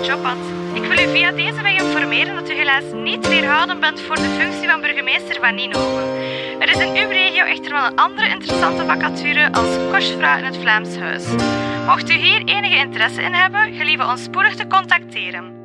Jobbad. Ik wil u via deze weg informeren dat u helaas niet weerhouden bent voor de functie van burgemeester van Ninove. Er is in uw regio echter wel een andere interessante vacature als kostvrouw in het Vlaams Huis. Mocht u hier enige interesse in hebben, gelieve ons spoedig te contacteren.